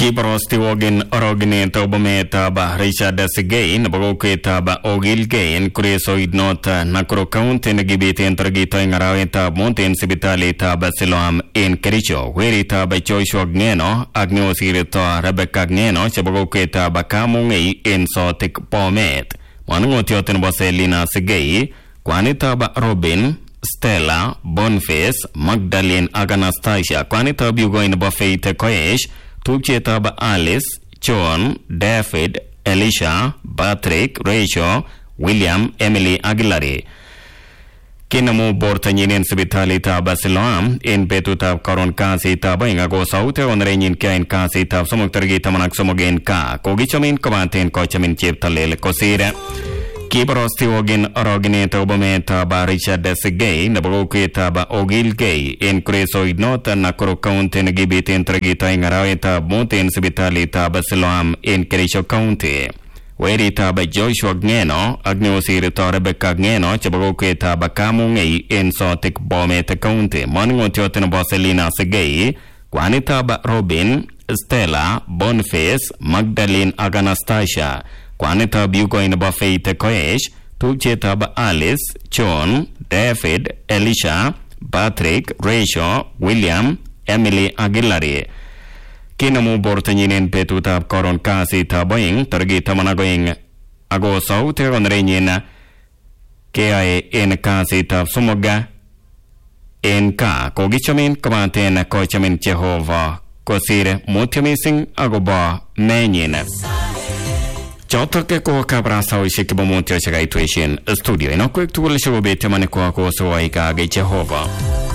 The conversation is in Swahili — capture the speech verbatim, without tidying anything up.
Kiborosti wogin orogine tobometa ba Richard Segay nabagoketa ba Ogilgay en kureso idnota Nakuru County nagibiti entragito ng araweta Mountain Sibitali ba Siloam en Kericho weri ba Joshua Gneno Agnew Sirito Rebecca Gneno sabagoketa ba Kamungay en Sotik Pomet manungotiotin ba Selina Segay kwanita ba Robin Stella Boniface Magdalene Anastasia kwanita biugoin ba Faith Koyesh Tukcheta ba Alice, John, David, Elisha, Patrick, Rachel, William, Emily Aguilari. Kinamu bortanyinin sibitali ba Siloam in betutab karon kasi taba inga go saute onrenin kain kasi tab sumugtargita manak sumugen ka kogichamin kamantin kochamin cheptalele kosira. Kiborosti wogin orogine tobometa ba Richard Segay nabagoketa ba Ogilgay en kureso idnota Nakuru County nagibiti entragita ng araweta Mountain Sibitali ba Siloam en Kericho County. Weri ba Joshua Gneno Agnew Sirito Rebecca Gneno chabagoketa ba Kamungay en Sotik Bomet County. Manungotiotin ba Selina Segay kwanita ba Robin, Stella, Boniface, Magdalene Anastasia kwanita biugoin ba Faith Koyesh, tukcheta ba Alice, John, David, Elisha, Patrick, Rachel, William, Emily Aguilari. Kinamu bortanyinin petutab koron kasi taboing targita managoing ago saute onrenin kaya en kasi tab sumoga en ka kogichamin kamanten kochamin Jehova kosire mutiamising agoba menyin. Chotoke ko kabrasa o shiki bomonti o shagai tuishin studio ino kwek tuwala shago bete mani kwa kwa sawa ika age Jehova.